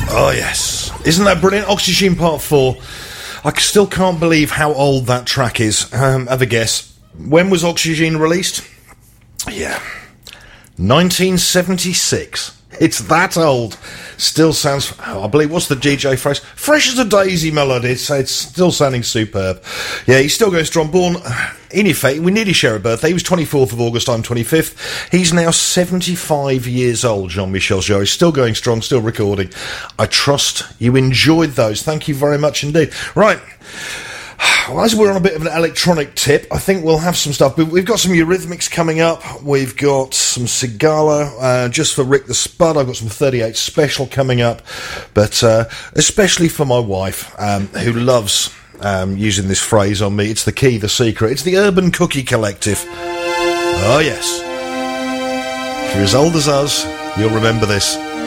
Oh, yes. Isn't that brilliant? Oxygen Part 4. I still can't believe how old that track is. Have a guess. When was Oxygen released? Yeah. 1976. It's that old. Still sounds, I believe, what's the DJ phrase? Fresh as a daisy melody. So it's still sounding superb. Yeah, he's still going strong. Born in effect, we nearly share a birthday. He was 24th of August, I'm 25th. He's now 75 years old, Jean-Michel Jarre. He's still going strong, still recording. I trust you enjoyed those. Thank you very much indeed. Right. Well, as we're on a bit of an electronic tip, I think we'll have some stuff. We've got some Eurythmics coming up. We've got some Sigala, just for Rick the Spud. I've got some 38 Special coming up. But especially for my wife, who loves using this phrase on me. It's the key, the secret. It's the Urban Cookie Collective. Oh, yes. If you're as old as us, you'll remember this.